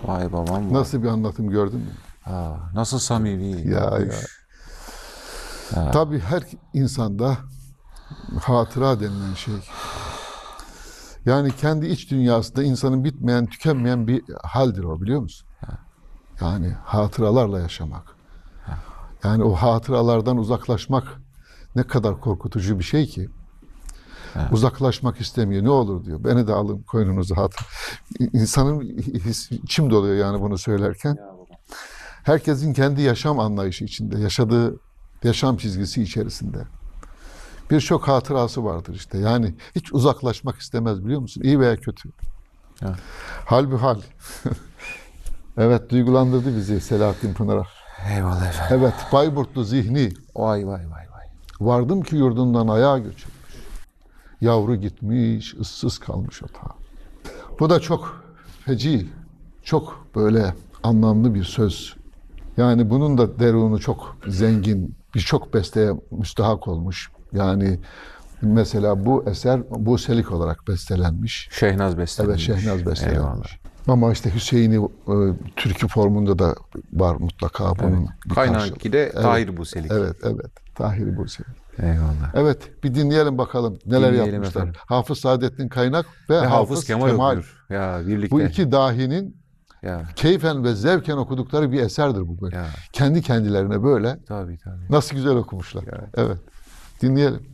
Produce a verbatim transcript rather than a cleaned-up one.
Vay babam vay. Nasıl bir anlatım gördün mü? Ha, nasıl samimi. Ya bakış. ya. Tabii her insanda hatıra denilen şey. Yani kendi iç dünyasında insanın bitmeyen, tükenmeyen bir haldir o, biliyor musun? Yani hatıralarla yaşamak. Yani o hatıralardan uzaklaşmak ne kadar korkutucu bir şey ki. Evet. Uzaklaşmak istemiyor. Ne olur diyor. Beni de alın koynunuza hatır. İnsanın his, içim doluyor yani bunu söylerken. Herkesin kendi yaşam anlayışı içinde, yaşadığı yaşam çizgisi içerisinde. Birçok hatırası vardır işte. Yani hiç uzaklaşmak istemez, biliyor musun? İyi veya kötü. Evet. Halbuhal. Evet, duygulandırdı bizi Selahattin Pınar. Eyvallah efendim. Evet, Bayburtlu zihni. Vay vay vay vay. Vardım ki yurdundan ayağa göçülmüş. Yavru gitmiş, ıssız kalmış ota. Bu da çok feci, çok böyle anlamlı bir söz. Yani bunun da derunu çok zengin, birçok besteye müstahak olmuş. Yani mesela bu eser Buselik olarak bestelenmiş. Şehnaz bestelenmiş. Evet, Şehnaz bestelenmiş. Eyvallah. Ama işte Hüseyin'i e, türkü formunda da var mutlaka bunun. Evet. Kaynakki de Tahir evet, Buselik. Evet, evet. Tahir Buselik. Eyvallah. Evet, bir dinleyelim bakalım neler Dinleyelim yapmışlar. efendim. Hafız Saadettin Kaynak ve, ve Hafız, Hafız Kemal, Kemal. Ökür. Ya birlikte. Bu iki dahinin ya. keyfen ve zevken okudukları bir eserdir bu böyle. Ya. Kendi kendilerine böyle. Tabii tabii. Nasıl güzel okumuşlar. Ya. Evet. Dinleyelim.